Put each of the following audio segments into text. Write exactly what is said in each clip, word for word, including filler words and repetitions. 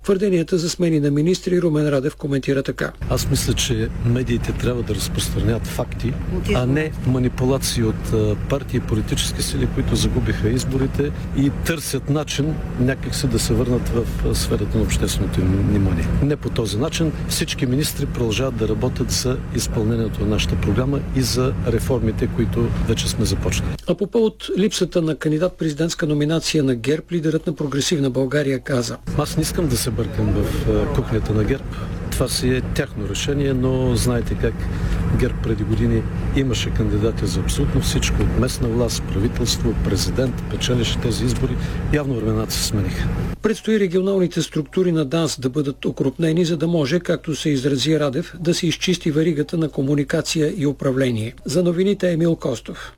Твърденията за смени на министри Румен Радев коментира така. Аз мисля, че медиите трябва да разпространяват факти, а не манипулации от партии и политически сили, които загубиха изборите и търсят начин някакси да се върнат в сферата на общественото внимание. Не по този начин. Всички министри продължават да работят за изпълнението на нашата програма и за реформите, които вече сме започнали. А по повод липсата на кандидат-президентска номинация на ГЕРБ, лидерът на Прогресивна България каза: Аз не искам да се бъркам в кухнята на ГЕРБ. Това си е тяхно решение, но знаете как ГЕРБ преди години имаше кандидати за абсолютно всичко, от местна власт, правителство, президент, печелише тези избори. Явно времената се смениха. Предстои регионалните структури на ДАНС да бъдат окрупнени, за да може, както се изрази Радев, да се изчисти веригата на комуникация и управление. За новините Емил Костов.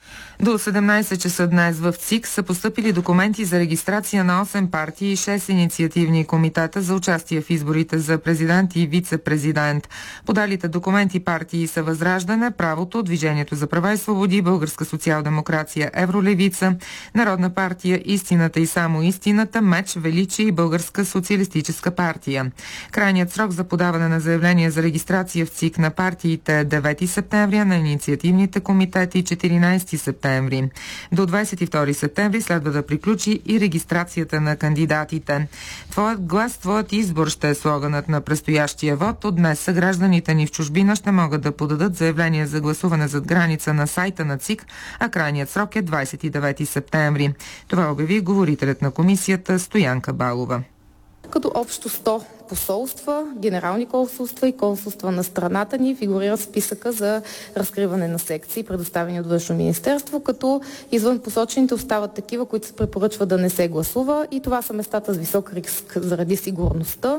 До седемнайсет часа днес в ЦИК са постъпили документи за регистрация на осем партии и шест инициативни комитета за участие в изборите за президент и вице-президент. Подалите документи партии са Възраждане, Правото, Движението за права и свободи, Българска социал-демокрация, Евролевица, Народна партия, Истината и само истината, Меч, Величие и Българска социалистическа партия. Крайният срок за подаване на заявление за регистрация в ЦИК на партиите е девети септември, а на инициативните комитети четиринайсети септември. До двайсет и втори септември следва да приключи и регистрацията на кандидатите. Твоят глас, твоят избор ще е слоганът на предстоящия вод. От днес съгражданите ни в чужбина ще могат да подадат заявление за гласуване зад граница на сайта на ЦИК, а крайният срок е двайсет и девети септември. Това обяви говорителят на комисията Стоянка Балова. Като общо сто посолства, генерални консулства и консулства на страната ни фигурират в списъка за разкриване на секции, предоставени от Външно министерство, като извън посочените остават такива, които се препоръчва да не се гласува, и това са местата с висок риск заради сигурността,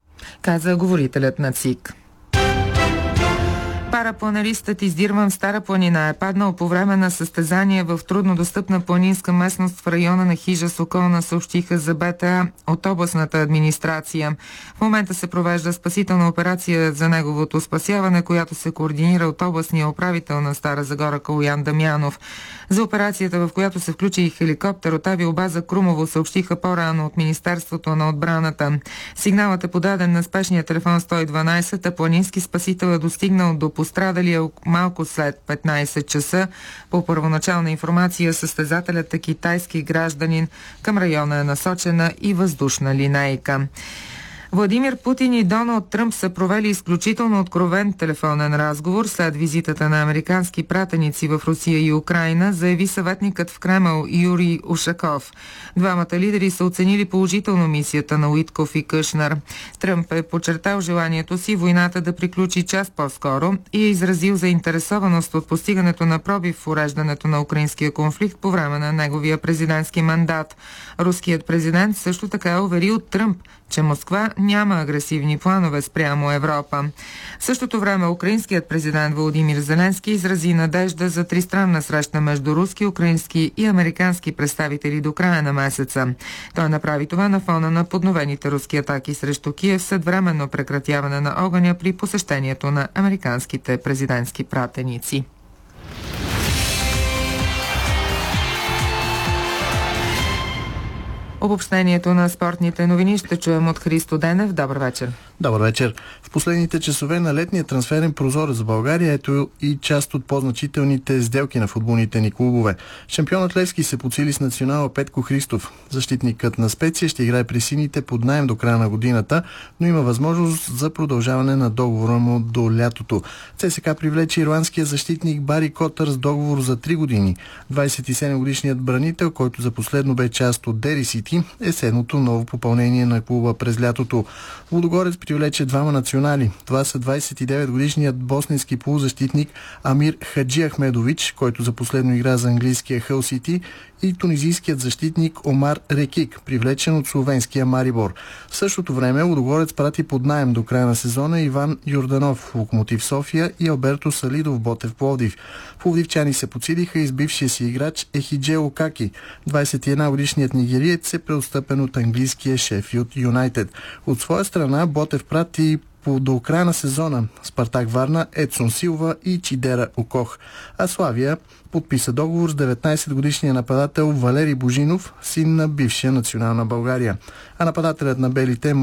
каза говорителят на ЦИК. Парапланаристът Издирван в Стара планина е паднал по време на състезание в труднодостъпна планинска местност в района на хижа Соколна, съобщиха за БТА от областната администрация. В момента се провежда спасителна операция за неговото спасяване, която се координира от областния управител на Стара Загора Калоян Дамянов. За операцията, в която се включи и хеликоптер от авиобаза Крумово, съобщиха по-рано от Министерството на отбраната. Сигналът е подаден на спешния телефон сто и дванайсет, а планински спасител е достигнал до пострадалия малко след петнайсет часа. По първоначална информация, състезателят е китайски гражданин. Към района е насочена и въздушна линейка. Владимир Путин и Доналд Тръмп са провели изключително откровен телефонен разговор след визитата на американски пратеници в Русия и Украйна, заяви съветникът в Кремъл Юрий Ушаков. Двамата лидери са оценили положително мисията на Уитков и Кушнер. Тръмп е подчертал желанието си войната да приключи час по-скоро и е изразил заинтересованост от постигането на пробив в уреждането на украинския конфликт по време на неговия президентски мандат. Руският президент също така е уверил Тръмп, че Москва няма агресивни планове спрямо Европа. В същото време украинският президент Володимир Зеленски изрази надежда за тристранна среща между руски, украински и американски представители до края на месеца. Той направи това на фона на подновените руски атаки срещу Киев след временно прекратяване на огъня при посещението на американските президентски пратеници. Обобщението на спортните новини ще чуем от Христо Денев. Добър вечер. Добър вечер. В последните часове на летния трансферен прозорец за България ето и част от по-значителните сделки на футболните ни клубове. Шампионът Левски се подсили с национала Петко Христов. Защитникът на Специя ще играе при сините под наем до края на годината, но има възможност за продължаване на договора му до лятото. ЦСКА привлече ирландския защитник Бари Котър с договор за три години. двайсет и седем годишният бранител, който за последно бе част от Дери Сити, е седмото ново попълнение на клуба през лятото. Лудогорец привлече двама национали. Това са двайсет и девет годишният босненски полузащитник Амир Хаджи Ахмедович, който за последно игра за английския Хъл Сити, и тунизийският защитник Омар Рекик, привлечен от словенския Марибор. В същото време Лудогорец прати под наем до края на сезона Иван Йорданов, Локомотив София, и Алберто Салидов, Ботев Пловдив. Пловдивчани се подсилиха и с бившия си играч Ехидже Окаки. двайсет и една годишният нигериец е преотстъпен от английския Шефилд Юнайтед. От своя страна Ботев прати до края на сезона Спартак Варна, Едсон Силва и Чидера Окох. А Славия подписа договор с деветнайсет годишния нападател Валери Божинов, син на бившия национална България. А нападателят на белите